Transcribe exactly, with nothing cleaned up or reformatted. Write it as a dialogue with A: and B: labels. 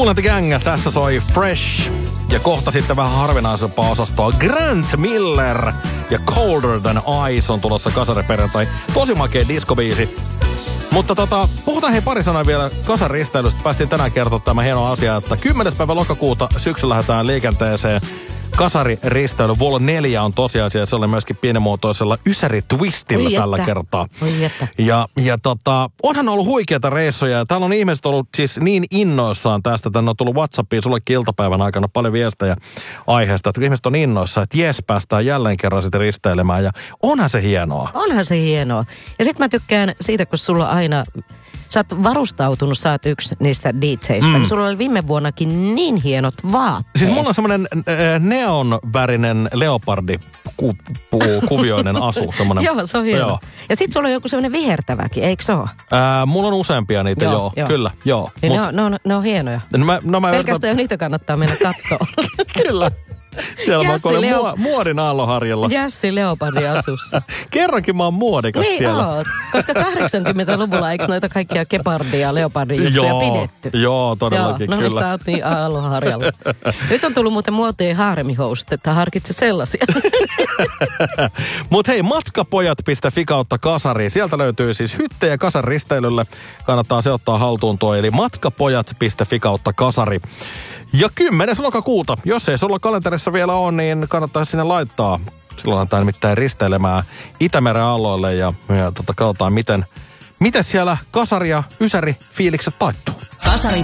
A: Kool and the Gang, tässä soi Fresh. Ja kohta sitten vähän harvinaisempaa osastoa. Grant Miller ja Colder Than Ice on tulossa kasariperjantai. Tosi makea diskobiisi. Mutta tota, puhutaan hei pari sanaa vielä kasaristeilystä. Päästiin tänään kertoa tämä hieno asia, että kymmenes päivä lokakuuta syksyllä lähdetään liikenteeseen. Kasariristeily Vol neljä on tosiasia. Se oli myöskin pienimuotoisella Ysäri-twistillä
B: Oi
A: tällä
B: että.
A: kertaa.
B: Oi että.
A: Ja, ja tota, onhan ollut huikeita reissuja. Ja täällä on ihmiset ollut siis niin innoissaan tästä. Tänne on tullut WhatsAppiin sullekin iltapäivän aikana paljon viestejä aiheesta. Että ihmiset on innoissaan, että jes, päästään jälleen kerran sitten risteilemään. Ja onhan se hienoa.
B: Onhan se hienoa. Ja sit mä tykkään siitä, kun sulla aina... Sä oot varustautunut, sä oot yksi niistä D J:istä. Mm. Sulla oli viime vuonnakin niin hienot vaatteet.
A: Siis mulla on semmoinen äh, neonvärinen leopardi ku, pu, kuvioinen asu. Semmoinen.
B: Joo, se on hieno.
A: Joo.
B: Ja sit sulla on joku semmoinen vihertäväkin, eikö se ole?
A: Äh, mulla on useampia niitä, joo. joo, joo. Kyllä, joo.
B: Niin
A: Mut,
B: ne, on, ne, on, ne on hienoja.
A: No mä, no mä
B: Pelkästään
A: yritän...
B: niitä kannattaa mennä katsoa.
A: Kyllä. Siellä mä oon
B: Leo...
A: muo, muodin aallonharjalla.
B: Jässi Leopardin asussa.
A: Kerrankin mä oon muodikas
B: niin
A: siellä.
B: Oot, koska kahdeksankymmentäluvulla eikö noita kaikkia gepardia ja leopardin juttuja
A: joo,
B: pidetty?
A: Joo, todellakin,
B: joo, no
A: kyllä.
B: No sä oot niin aallonharjalla. Nyt on tullut muuten muotiin haaremihousut, että harkitse sellaisia.
A: Mut hei, matkapojat piste fi kautta kasari. Sieltä löytyy siis hyttejä kasaristeilylle. Kannattaa se ottaa haltuun tuo, eli matkapojat piste fi kautta kasari. Ja kymmenes lokakuuta, jos ei sulla kalenterissa vielä on, niin kannattaa sinne laittaa. Silloin tämä nimittäin risteilemään Itämeren aloille ja, ja tota, katsotaan, miten, miten siellä kasari ja ysäri fiilikset taittuu.
C: Kasari.